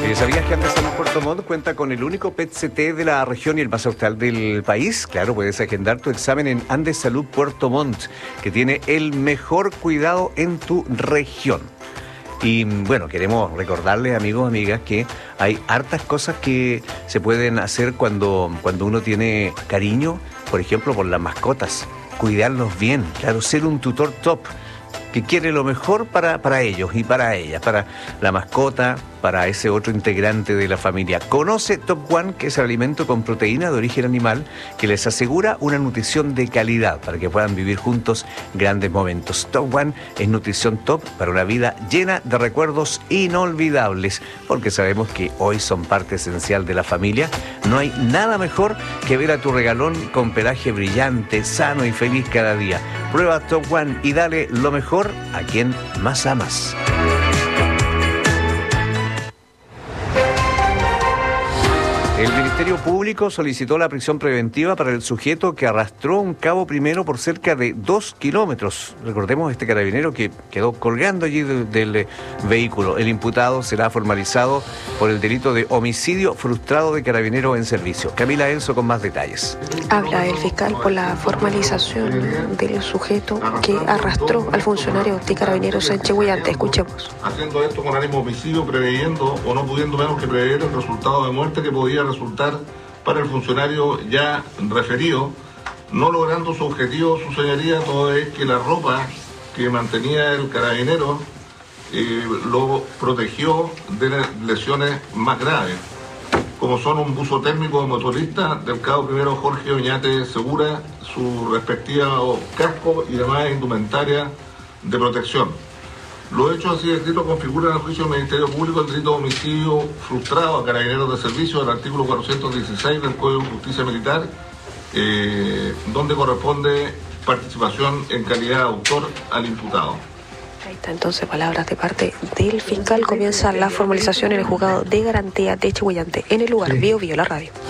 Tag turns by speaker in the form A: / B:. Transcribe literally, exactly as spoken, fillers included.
A: Eh, ¿Sabías que Andes Salud Puerto Montt cuenta con el único P E T C T de la región y el más austral del país? Claro, puedes agendar tu examen en Andes Salud Puerto Montt, que tiene el mejor cuidado en tu región. Y bueno, queremos recordarles, amigos, amigas, que hay hartas cosas que se pueden hacer cuando, cuando uno tiene cariño, por ejemplo, por las mascotas. Cuidarlos bien, claro, ser un tutor top que quiere lo mejor para, para ellos y para ellas, para la mascota, para ese otro integrante de la familia. Conoce Top One, que es el alimento con proteína de origen animal que les asegura una nutrición de calidad para que puedan vivir juntos grandes momentos. Top One es nutrición top para una vida llena de recuerdos inolvidables, porque sabemos que hoy son parte esencial de la familia. No hay nada mejor que ver a tu regalón con pelaje brillante, sano y feliz cada día. Prueba Top One y dale lo mejor a quien más amas. El Ministerio Público solicitó la prisión preventiva para el sujeto que arrastró un cabo primero por cerca de dos kilómetros. Recordemos este carabinero que quedó colgando allí de, del eh, vehículo. El imputado será formalizado por el delito de homicidio frustrado de carabinero en servicio. Camila Enzo con más detalles.
B: Habla el fiscal por la formalización del sujeto que arrastró al funcionario de Carabineros Sánchez Huillante. Escuchemos.
C: Haciendo esto con ánimo homicidio, preveyendo o no pudiendo menos que prever el resultado de muerte que podía resultar para el funcionario ya referido, no logrando su objetivo, su señoría, todo es que la ropa que mantenía el carabinero eh, lo protegió de lesiones más graves, como son un buzo térmico de motorista del cabo primero Jorge Oñate Segura, su respectivo casco y demás indumentaria de protección. Los hechos así descritos configuran al juicio del Ministerio Público el delito de homicidio frustrado a carabineros de servicio del artículo cuatrocientos dieciséis del Código de Justicia Militar, eh, donde corresponde participación en calidad de autor al imputado.
B: Ahí está entonces palabras de parte del fiscal. Comienza la formalización en el juzgado de garantía de Chihuayante. En el lugar, Bio Bio, la radio.